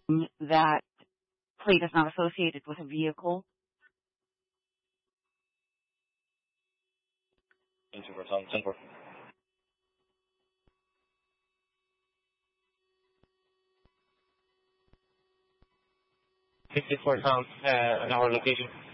that plate is not associated with a vehicle. 10-4, 10-4. 54 sounds at our location.